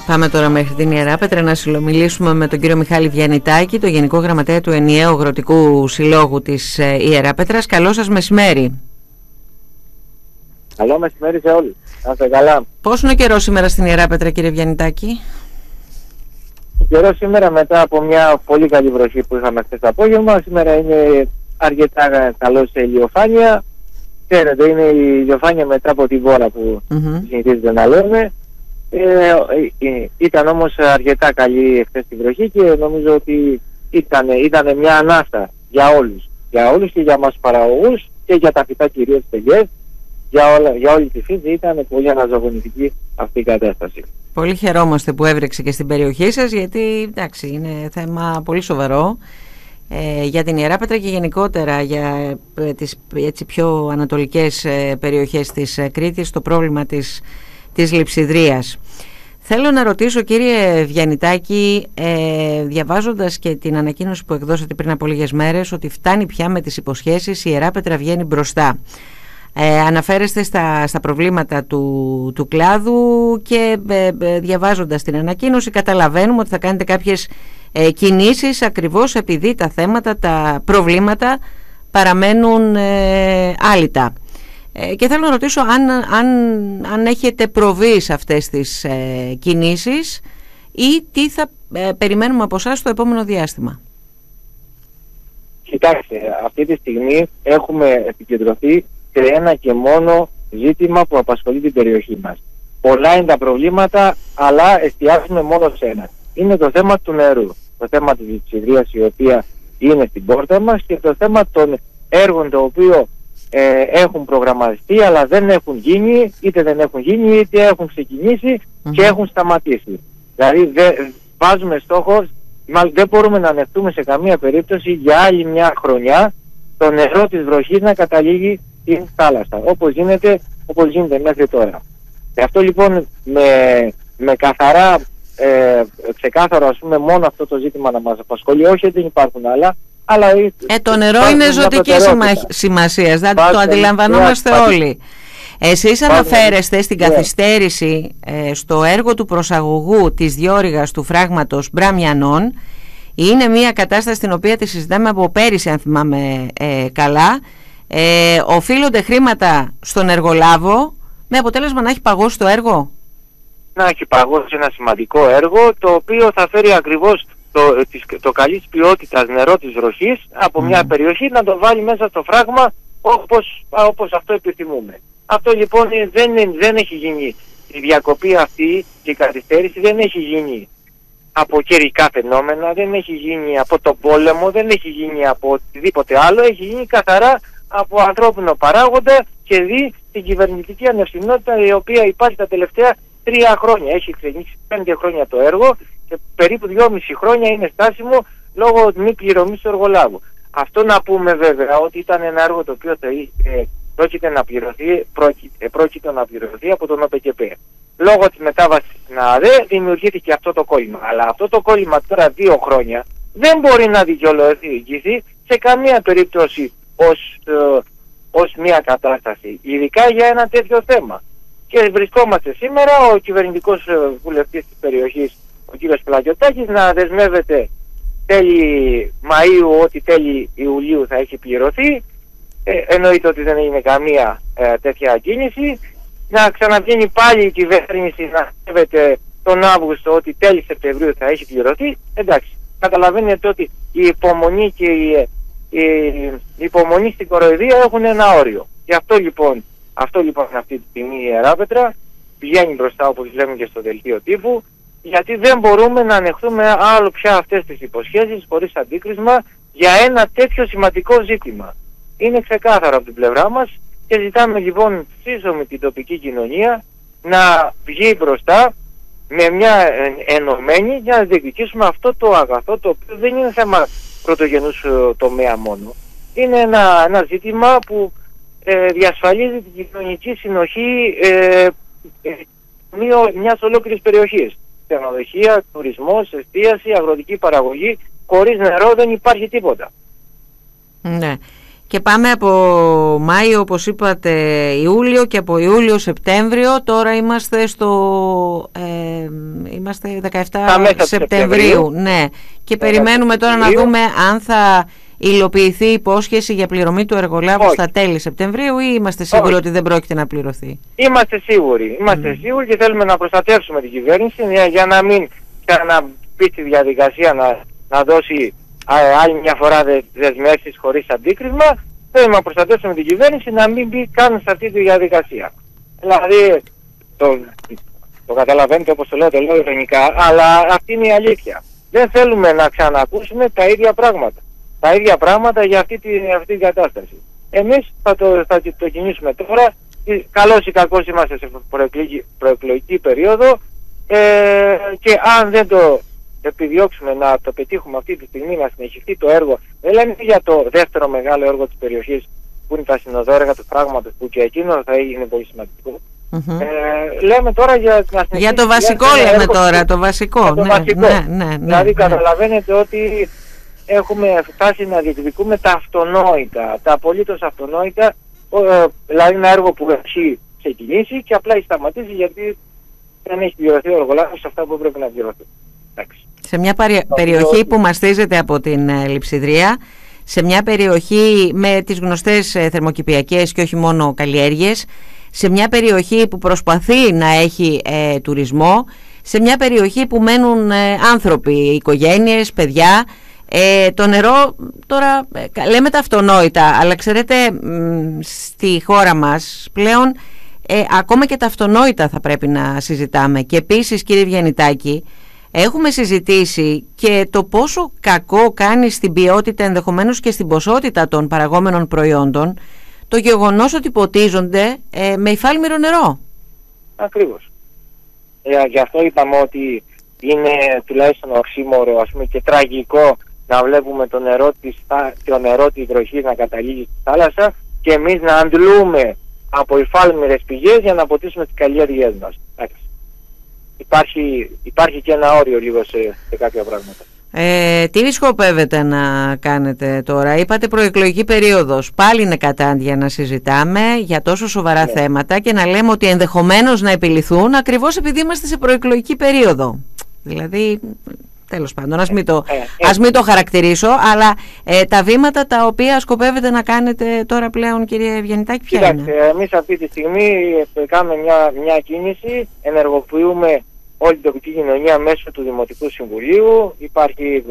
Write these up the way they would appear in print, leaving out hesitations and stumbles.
Πάμε τώρα μέχρι την Ιεράπετρα να συλλομιλήσουμε με τον κύριο Μιχάλη Βιαννιτάκη, το Γενικό Γραμματέα του Ενιαίου Αγροτικού Συλλόγου της Ιεράπετρας. Καλό σας μεσημέρι. Καλό μεσημέρι σε όλους. Να είστε καλά. Πώς είναι ο καιρός σήμερα στην Ιεράπετρα, κύριε Βιαννιτάκη? Ο καιρός σήμερα, μετά από μια πολύ καλή βροχή που είχαμε χθες το απόγευμα, σήμερα είναι αρκετά καλό σε ηλιοφάνεια. Ξέρετε, είναι η ηλιοφάνεια μετά από τη βόρα που συνηθίζεται να λέμε. Ήταν όμως αρκετά καλή χθες τη βροχή και νομίζω ότι ήταν μια ανάσα για όλους και για μας παραγωγούς και για τα φυτά κυρίως τελειές. Για όλη τη φύση ήταν πολύ αναζωογονητική αυτή η κατάσταση. Πολύ χαιρόμαστε που έβρεξε και στην περιοχή σας, γιατί εντάξει, είναι θέμα πολύ σοβαρό για την Ιεράπετρα και γενικότερα για τις έτσι πιο ανατολικές περιοχές της Κρήτης, το πρόβλημα της λειψιδρίας. Θέλω να ρωτήσω, κύριε Βιαννιτάκη, διαβάζοντας και την ανακοίνωση που εκδώσατε πριν από λίγες μέρες, ότι φτάνει πια με τις υποσχέσεις, η Ιεράπετρα βγαίνει μπροστά. Αναφέρεστε στα προβλήματα του κλάδου και διαβάζοντας την ανακοίνωση καταλαβαίνουμε ότι θα κάνετε κάποιες κινήσεις ακριβώς επειδή τα θέματα, τα προβλήματα παραμένουν άλυτα. Και θέλω να ρωτήσω αν έχετε προβεί σε αυτές τις κινήσεις ή τι θα περιμένουμε από εσάς στο επόμενο διάστημα. Κοιτάξτε, αυτή τη στιγμή έχουμε επικεντρωθεί σε ένα και μόνο ζήτημα που απασχολεί την περιοχή μας. Πολλά είναι τα προβλήματα, αλλά εστιάζουμε μόνο σε ένα. Είναι το θέμα του νερού, το θέμα της λειψιδρίας η οποία είναι στην πόρτα μας και το θέμα των έργων το οποίο έχουν προγραμματιστεί αλλά δεν έχουν γίνει, είτε δεν έχουν γίνει είτε έχουν ξεκινήσει και έχουν σταματήσει. Δηλαδή βάζουμε στόχο, δεν μπορούμε να ανεχτούμε σε καμία περίπτωση για άλλη μια χρονιά το νερό της βροχής να καταλήγει στην θάλασσα, όπως γίνεται μέχρι τώρα. Και αυτό λοιπόν με καθαρά, ξεκάθαρο ας πούμε μόνο αυτό το ζήτημα να μας απασχολεί, όχι δεν υπάρχουν άλλα. Αλλά το νερό είναι ζωτική σημασία, το αντιλαμβανόμαστε όλοι. Εσείς αναφέρεστε στην καθυστέρηση στο έργο του προσαγωγού της διόρυγας του φράγματος Μπραμιανών. Είναι μια κατάσταση στην οποία τη συζητάμε από πέρυσι, αν θυμάμαι καλά. Οφείλονται χρήματα στον εργολάβο με αποτέλεσμα να έχει παγώσει το έργο. Να έχει παγώσει ένα σημαντικό έργο το οποίο θα φέρει ακριβώς το καλής ποιότητας νερό της βροχής από μια περιοχή να το βάλει μέσα στο φράγμα όπως αυτό επιθυμούμε. Αυτό λοιπόν δεν έχει γίνει. Η διακοπή αυτή και η καθυστέρηση δεν έχει γίνει από καιρικά φαινόμενα, δεν έχει γίνει από τον πόλεμο, δεν έχει γίνει από οτιδήποτε άλλο, έχει γίνει καθαρά από ανθρώπινο παράγοντα και δει την κυβερνητική ανευθυνότητα η οποία υπάρχει τα τελευταία 3 χρόνια. Έχει ξεκινήσει 5 χρόνια το έργο και περίπου 2,5 χρόνια είναι στάσιμο λόγω μη πληρωμής του εργολάβου. Αυτό να πούμε βέβαια ότι ήταν ένα έργο το οποίο πρόκειται να πληρωθεί από τον ΟΠΚΠ. Λόγω της μετάβασης στην ΑΔΕ δημιουργήθηκε αυτό το κόλλημα. Αλλά αυτό το κόλλημα τώρα 2 χρόνια δεν μπορεί να δικαιολογηθεί σε καμία περίπτωση ως μια κατάσταση, ειδικά για ένα τέτοιο θέμα. Και βρισκόμαστε σήμερα ο κυβερνητικός βουλευτής της περιοχής, ο κ. Πλακιωτάκης, να δεσμεύεται τέλη Μαΐου ότι τέλη Ιουλίου θα έχει πληρωθεί. Εννοείται ότι δεν έγινε καμία τέτοια κίνηση. Να ξαναβγαίνει πάλι η κυβέρνηση να δεσμεύεται τον Αύγουστο ότι τέλη Σεπτεμβρίου θα έχει πληρωθεί. Εντάξει, καταλαβαίνετε ότι η υπομονή και η υπομονή στην κοροϊδία έχουν ένα όριο. Και αυτό λοιπόν αυτή τη στιγμή η Ιεράπετρα πηγαίνει μπροστά, όπως λέμε και στο δελτίο τύπου, γιατί δεν μπορούμε να ανεχθούμε άλλο πια αυτές τις υποσχέσεις χωρίς αντίκρισμα για ένα τέτοιο σημαντικό ζήτημα. Είναι ξεκάθαρο από την πλευρά μας και ζητάμε λοιπόν σύσσωμη την τοπική κοινωνία να βγει μπροστά με μια ενωμένη για να διεκδικήσουμε αυτό το αγαθό, το οποίο δεν είναι θέμα πρωτογενούς τομέα μόνο. Είναι ένα ζήτημα που διασφαλίζει την κοινωνική συνοχή μιας ολόκληρης περιοχής. Ξενοδοχεία, τουρισμός, εστίαση, αγροτική παραγωγή. Χωρίς νερό δεν υπάρχει τίποτα. Ναι. Και πάμε από Μάιο, όπως είπατε, Ιούλιο, και από Ιούλιο Σεπτέμβριο. Τώρα είμαστε είμαστε 17 Σεπτεμβρίου. Ναι. Και περιμένουμε τώρα να δούμε αν θα υλοποιηθεί η υπόσχεση για πληρωμή του εργολάβου στα τέλη Σεπτεμβρίου, ή είμαστε σίγουροι ότι δεν πρόκειται να πληρωθεί? Είμαστε σίγουροι. Είμαστε σίγουροι και θέλουμε να προστατεύσουμε την κυβέρνηση για να μην ξαναμπεί στη διαδικασία να δώσει άλλη μια φορά δεσμεύσεις χωρίς αντίκρισμα. Θέλουμε να προστατεύσουμε την κυβέρνηση να μην μπει καν σε αυτή τη διαδικασία. Δηλαδή, το καταλαβαίνετε όπως το λέω ειρωνικά, αλλά αυτή είναι η αλήθεια. Δεν θέλουμε να ξανακούσουμε τα ίδια πράγματα. Τα ίδια πράγματα για αυτή την κατάσταση. Εμείς θα το κινήσουμε τώρα. Καλώς ή κακώς είμαστε σε προεκλογική περίοδο, και αν δεν το επιδιώξουμε να το πετύχουμε αυτή τη στιγμή, να συνεχιστεί το έργο, δεν λέμε για το δεύτερο μεγάλο έργο της περιοχής που είναι τα συνοδόργα του πράγματος, που και εκείνο θα είναι πολύ σημαντικό. Λέμε τώρα για το βασικό, λέμε τώρα, το βασικό. Ναι. Δηλαδή καταλαβαίνετε ότι έχουμε φτάσει να διεκδικούμε τα αυτονόητα, τα απολύτως αυτονόητα, δηλαδή ένα έργο που έχει ξεκινήσει και απλά έχει σταματήσει γιατί δεν έχει πληρωθεί ο εργολάβος σε αυτά που πρέπει να πληρωθεί. Σε μια περιοχή που μαστίζεται από την Λειψιδρία, σε μια περιοχή με τις γνωστές θερμοκηπιακές και όχι μόνο καλλιέργειες, σε μια περιοχή που προσπαθεί να έχει τουρισμό, σε μια περιοχή που μένουν άνθρωποι, οικογένειες, παιδιά. Το νερό τώρα λέμε τα αυτονόητα, αλλά ξέρετε, στη χώρα μας πλέον ακόμα και τα αυτονόητα θα πρέπει να συζητάμε. Και επίσης, κύριε Βιαννιτάκη, έχουμε συζητήσει και το πόσο κακό κάνει στην ποιότητα, ενδεχομένως και στην ποσότητα των παραγόμενων προϊόντων, το γεγονός ότι ποτίζονται με υφάλμηρο νερό. Ακριβώς. Γι' αυτό είπαμε ότι είναι τουλάχιστον οξύμορο, ας πούμε, και τραγικό να βλέπουμε το νερό της βροχής να καταλήγει στη θάλασσα και εμείς να αντλούμε από υφάλμηρες πηγές για να ποτίσουμε τις καλλιέργειές μας. Υπάρχει και ένα όριο λίγο σε κάποια πράγματα. Τι σκοπεύετε να κάνετε τώρα? Είπατε προεκλογική περίοδος. Πάλι είναι κατάντια να συζητάμε για τόσο σοβαρά θέματα και να λέμε ότι ενδεχομένως να επιληθούν ακριβώς επειδή είμαστε σε προεκλογική περίοδο. Δηλαδή, τέλος πάντων, ας μην το χαρακτηρίσω, αλλά τα βήματα τα οποία σκοπεύετε να κάνετε τώρα πλέον, κύριε Βιαννιτάκη, ποια είναι? Εμείς αυτή τη στιγμή κάνουμε μια κίνηση, ενεργοποιούμε όλη την τοπική κοινωνία μέσω του Δημοτικού Συμβουλίου. Υπάρχει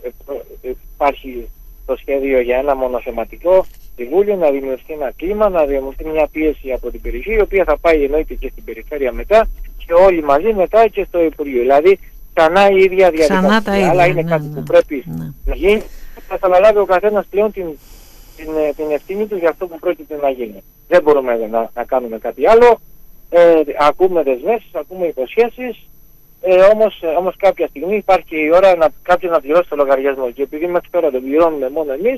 το σχέδιο για ένα μονοθεματικό συμβούλιο, να δημιουργηθεί ένα κλίμα, να δημιουργηθεί μια πίεση από την περιοχή, η οποία θα πάει εννοείται και στην περιφέρεια μετά και όλοι μαζί μετά και στο Υπουργείο. Δηλαδή, ξανά η ίδια διαδικασία. Αλλά είναι κάτι που πρέπει να γίνει. Θα αναλάβει ο καθένας πλέον την ευθύνη του για αυτό που πρόκειται να γίνει. Δεν μπορούμε να κάνουμε κάτι άλλο. Ακούμε δεσμεύσεις, ακούμε υποσχέσεις. Όμως κάποια στιγμή υπάρχει και η ώρα κάποιος να πληρώσει το λογαριασμό. Και επειδή μέχρι τώρα τον πληρώνουμε μόνο εμείς,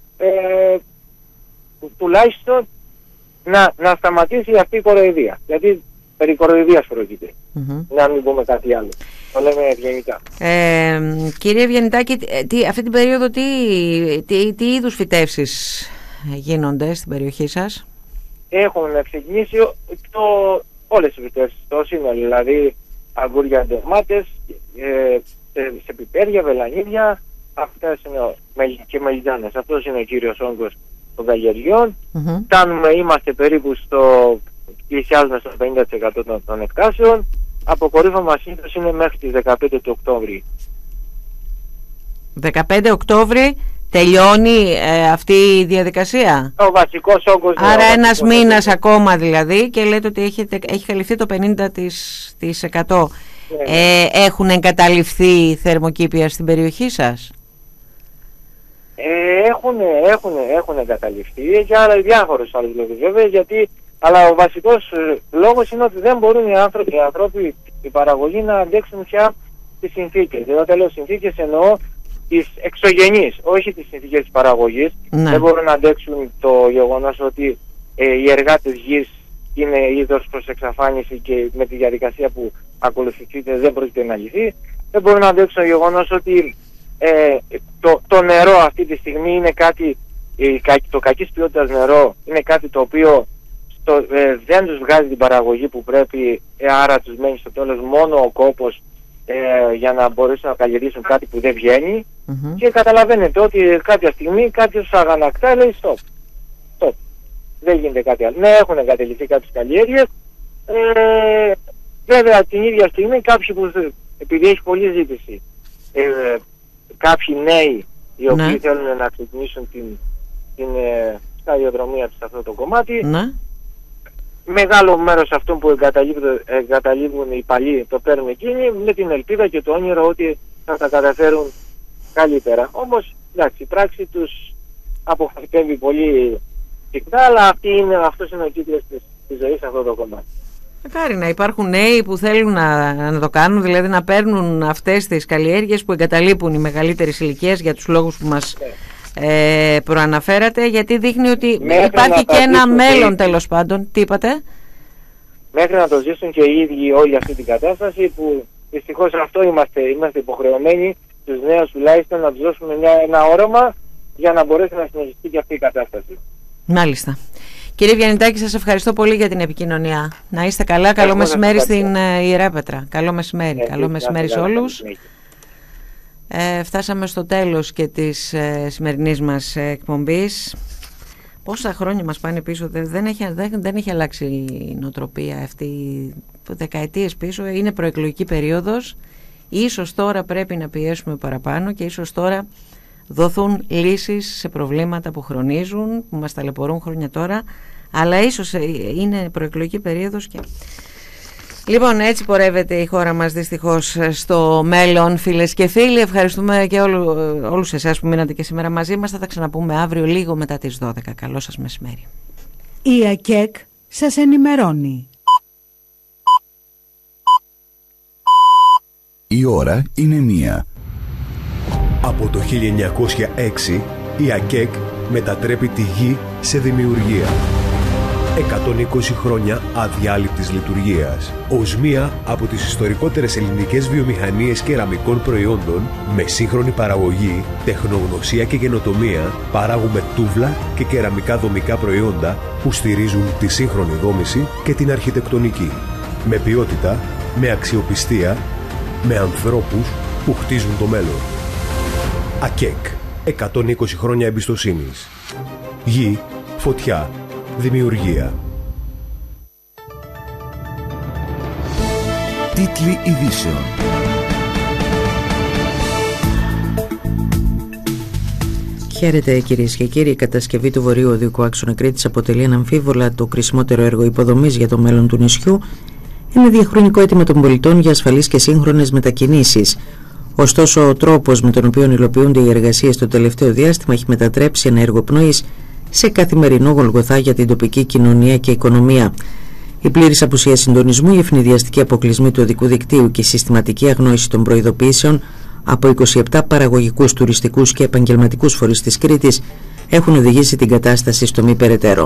τουλάχιστον να σταματήσει αυτή η κοροϊδία. Γιατί περί κοροϊδίας πρόκειται. Να μην πούμε κάτι άλλο. Το λέμε ευγενικά. Κύριε Βιαννιτάκη, αυτή την περίοδο τι είδους φυτεύσεις γίνονται στην περιοχή σας? Έχουν ξεκινήσει όλες τις φυτεύσεις, το σύνολο, δηλαδή αγκούρια, ντομάτες, σε πιπέρια, βελανίδια, αυτά είναι και μελιτζάνες. Αυτός είναι ο κύριος όγκος των καλλιεργειών. Είμαστε περίπου πλησιάζουμε στο 50% των εκτάσεων. Αποκορύφωμα σύντος είναι μέχρι τις 15 του Οκτώβρη. 15 Οκτώβρη τελειώνει αυτή η διαδικασία. Ο βασικός όγκος. Άρα ένας μήνας ακόμα δηλαδή, και λέτε ότι έχει καλυφθεί το 50%. Έχουν εγκαταλειφθεί θερμοκήπια στην περιοχή σας? Έχουν εγκαταλειφθεί για διάφορους άλλους λόγους βέβαια, αλλά ο βασικός λόγος είναι ότι δεν μπορούν οι άνθρωποι, οι παραγωγοί να αντέξουν πια τις συνθήκες. Δηλαδή όταν λέω συνθήκες εννοώ τις εξωγενείς, όχι τις συνθήκες της παραγωγής. Δεν μπορούν να αντέξουν το γεγονός ότι οι εργάτες γης είναι είδος προς εξαφάνιση και με τη διαδικασία που ακολουθείται δεν πρόκειται να λυθεί. Δεν μπορούν να αντέξουν το γεγονός ότι το νερό αυτή τη στιγμή είναι κάτι το κακής ποιότητας νερό είναι κάτι το οποίο δεν τους βγάζει την παραγωγή που πρέπει, άρα τους μένει στο τέλος μόνο ο κόπος για να μπορέσουν να καλλιεργήσουν κάτι που δεν βγαίνει. Και καταλαβαίνετε ότι κάποια στιγμή κάποιος αγανακτά, λέει stop, δεν γίνεται κάτι άλλο. Ναι, έχουν εγκατελειφθεί κάποιες καλλιέργειες, βέβαια την ίδια στιγμή κάποιοι που, επειδή έχει πολλή ζήτηση, κάποιοι νέοι οι οποίοι θέλουν να ξεκινήσουν την σταδιοδρομία τους σε αυτό το κομμάτι, μεγάλο μέρος αυτών που εγκαταλείπουν οι παλιοί το παίρνουν εκείνοι με την ελπίδα και το όνειρο ότι θα τα καταφέρουν καλύτερα. Όμως, εντάξει, η πράξη τους αποφασίζει πολύ συχνά, αλλά αυτός είναι ο κύκλος της ζωής σε αυτό το κομμάτι. Μακάρι να υπάρχουν νέοι που θέλουν να το κάνουν, δηλαδή να παίρνουν αυτές τις καλλιέργειες που εγκαταλείπουν οι μεγαλύτερες ηλικίες για τους λόγους που μας προαναφέρατε, γιατί δείχνει ότι υπάρχει και ένα μέλλον τέλος πάντων. Τι είπατε? Μέχρι να το ζήσουν και οι ίδιοι όλη αυτή την κατάσταση, που δυστυχώς αυτό είμαστε υποχρεωμένοι τους νέους τουλάχιστον να τους δώσουμε ένα όραμα για να μπορέσει να συνεχιστεί και αυτή η κατάσταση. Μάλιστα. Κύριε Βιαννιτάκη, σας ευχαριστώ πολύ για την επικοινωνία. Να είστε καλά. Καλό μεσημέρι στην Ιεράπετρα. Καλό μεσημέρι. Καλό μεσημέρι σε όλους. Φτάσαμε στο τέλος και της σημερινής μας εκπομπής. Πόσα χρόνια μας πάνε πίσω, δεν έχει αλλάξει η νοοτροπία αυτή, δεκαετίες πίσω. Είναι προεκλογική περίοδος. Ίσως τώρα πρέπει να πιέσουμε παραπάνω και ίσως τώρα δοθούν λύσεις σε προβλήματα που χρονίζουν, που μας ταλαιπωρούν χρόνια τώρα, αλλά ίσως είναι προεκλογική περίοδος και... Λοιπόν, έτσι πορεύεται η χώρα μας δυστυχώς στο μέλλον, φίλες και φίλοι. Ευχαριστούμε και όλους εσάς που μείνατε και σήμερα μαζί μας. Θα τα ξαναπούμε αύριο λίγο μετά τις 12. Καλό σας μεσημέρι. Η ΑΚΕΚ σας ενημερώνει. Η ώρα είναι 1. Από το 1906 η ΑΚΕΚ μετατρέπει τη γη σε δημιουργία. 120 χρόνια αδιάλειπτης λειτουργίας. Ως μία από τις ιστορικότερες ελληνικές βιομηχανίες κεραμικών προϊόντων, με σύγχρονη παραγωγή, τεχνογνωσία και καινοτομία, παράγουμε τούβλα και κεραμικά δομικά προϊόντα που στηρίζουν τη σύγχρονη δόμηση και την αρχιτεκτονική. Με ποιότητα, με αξιοπιστία, με ανθρώπους που χτίζουν το μέλλον. ΑΚΕΚ. 120 χρόνια εμπιστοσύνης. Γη, φωτιά, δημιουργία. Τίτλοι ειδήσεων. Χαίρετε κυρίες και κύριοι. Η κατασκευή του βορείου οδικού άξονα Κρήτης αποτελεί αναμφίβολα το κρισιμότερο έργο υποδομής για το μέλλον του νησιού. Είναι διαχρονικό αίτημα των πολιτών για ασφαλείς και σύγχρονες μετακινήσεις. Ωστόσο, ο τρόπος με τον οποίο υλοποιούνται οι εργασίες το τελευταίο διάστημα έχει μετατρέψει ένα έργο πνοής σε καθημερινό γολγοθά για την τοπική κοινωνία και οικονομία. Η πλήρης απουσία συντονισμού, η ευνηδιαστική αποκλεισμή του οδικού δικτύου και η συστηματική αγνόηση των προειδοποιήσεων από 27 παραγωγικούς, τουριστικούς και επαγγελματικούς φορείς της Κρήτης έχουν οδηγήσει την κατάσταση στο μη περαιτέρω.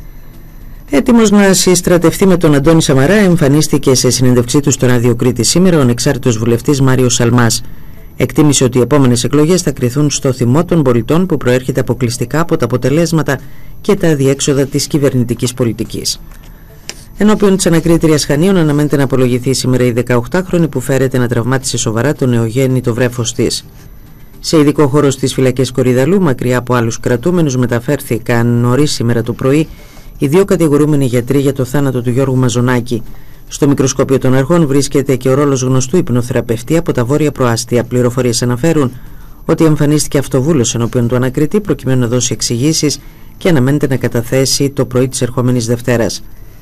Έτοιμος να συστρατευτεί με τον Αντώνη Σαμαρά, εμφανίστηκε σε συνέντευξή του στο Ράδιο Κρήτη σήμερα ο ανεξάρτητος βουλευτής Μάριος Σαλμάς. Εκτίμησε ότι οι επόμενες εκλογές θα κριθούν στο θυμό των πολιτών που προέρχεται αποκλειστικά από τα αποτελέσματα και τα αδιέξοδα της κυβερνητικής πολιτικής. Ενώπιον της ανακρίτριας Χανίων αναμένεται να απολογηθεί σήμερα η 18χρονη που φέρεται να τραυμάτισε σοβαρά το νεογέννητο βρέφος της. Σε ειδικό χώρο στις φυλακές Κορυδαλού, μακριά από άλλους κρατούμενους, μεταφέρθηκαν νωρίς σήμερα το πρωί οι δύο κατηγορούμενοι γιατροί για το θάνατο του Γιώργου Μαζονάκη. Στο μικροσκόπιο των αρχών βρίσκεται και ο ρόλος γνωστού υπνοθεραπευτή από τα Βόρεια Προάστια. Πληροφορίες αναφέρουν ότι εμφανίστηκε αυτοβούλος ενώπιον του ανακριτή προκειμένου να δώσει εξηγήσεις και αναμένεται να καταθέσει το πρωί της ερχόμενης Δευτέρας.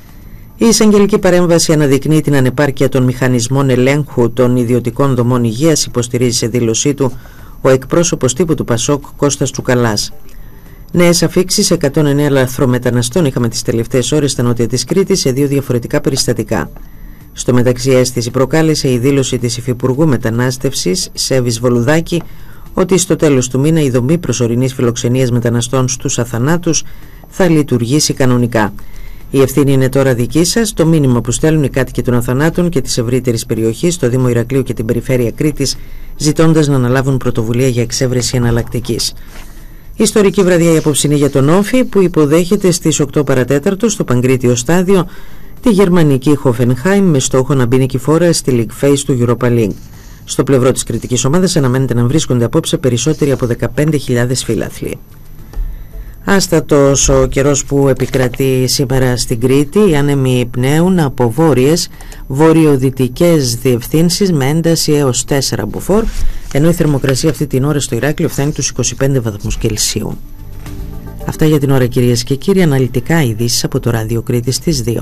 Η εισαγγελική παρέμβαση αναδεικνύει την ανεπάρκεια των μηχανισμών ελέγχου των ιδιωτικών δομών υγείας, υποστηρίζει σε δήλωσή του ο εκπρόσωπος τύπου του Πασόκ Κώστας Τσουκαλάς. Νέες αφίξεις 109 λαθρομεταναστών είχαμε τις τελευταίες ώρες στα νότια της Κρήτης σε δύο διαφορετικά περιστατικά. Στο μεταξύ, αίσθηση προκάλεσε η δήλωση της Υφυπουργού Μετανάστευσης Σέβης Βολουδάκη ότι στο τέλος του μήνα η δομή προσωρινής φιλοξενίας μεταναστών στους Αθανάτους θα λειτουργήσει κανονικά. Η ευθύνη είναι τώρα δική σας. Το μήνυμα που στέλνουν οι κάτοικοι των Αθανάτων και της ευρύτερης περιοχής στο Δήμο Ηρακλείου και την περιφέρεια Κρήτης, ζητώντας να αναλάβουν πρωτοβουλία για εξέβρεση εναλλακτικής. Ιστορική βραδιά η απόψινή για τον Όφη, που υποδέχεται στις 8 παρατέταρτο στο Παγκρίτιο στάδιο τη γερμανική Hoffenheim με στόχο να μπει νικηφόρα στη League Phase του Europa League. Στο πλευρό της κριτικής ομάδας αναμένεται να βρίσκονται απόψε περισσότεροι από 15.000 φίλαθλοι. Άστατος ο καιρός που επικρατεί σήμερα στην Κρήτη. Οι άνεμοι πνέουν από βορειοδυτικές διευθύνσεις με ένταση έως 4 μποφόρ, ενώ η θερμοκρασία αυτή την ώρα στο Ηράκλειο φτάνει τους 25 βαθμούς Κελσίου. Αυτά για την ώρα, κυρίες και κύριοι. Αναλυτικά ειδήσεις από το Ράδιο Κρήτης στις 2.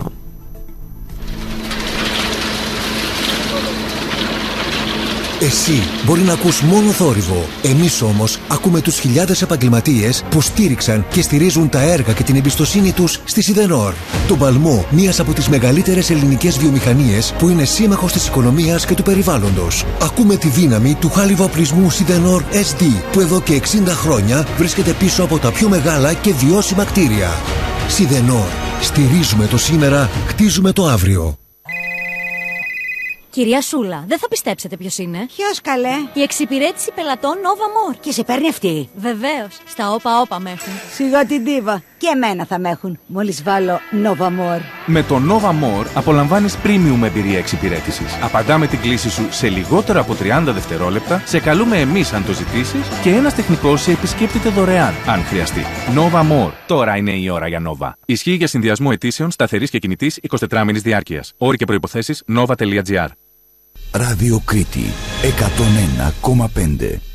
Εσύ μπορεί να ακούς μόνο θόρυβο. Εμείς όμως ακούμε τους χιλιάδες επαγγελματίες που στήριξαν και στηρίζουν τα έργα και την εμπιστοσύνη τους στη Σιδενόρ. Το παλμό, μίας από τις μεγαλύτερες ελληνικές βιομηχανίες που είναι σύμμαχος της οικονομίας και του περιβάλλοντος. Ακούμε τη δύναμη του χάλιβα-οπλισμού Σιδενόρ SD, που εδώ και 60 χρόνια βρίσκεται πίσω από τα πιο μεγάλα και βιώσιμα κτίρια. Σιδενόρ. Στηρίζουμε το σήμερα, χτίζουμε το αύριο. Κυρία Σούλα, δεν θα πιστέψετε ποιος είναι. Ποιος, καλέ? Η εξυπηρέτηση πελατών Nova More. Και σε παίρνει αυτή? Βεβαίως, στα όπα με έχουν. Σιγά την ντίβα. Και εμένα θα με έχουν, μόλις βάλω Nova More. Με το Nova More απολαμβάνεις premium εμπειρία εξυπηρέτησης. Απαντάμε την κλήση σου σε λιγότερο από 30 δευτερόλεπτα, σε καλούμε εμείς αν το ζητήσεις και ένας τεχνικός σε επισκέπτεται δωρεάν, αν χρειαστεί. Nova More. Τώρα είναι η ώρα για Nova. Ισχύει για συνδυασμό αιτήσεων σταθερής και κινητής 24μηνης διάρκειας. Όροι και προϋποθέσεις nova.gr. Ράδιο Κρήτη 101,5.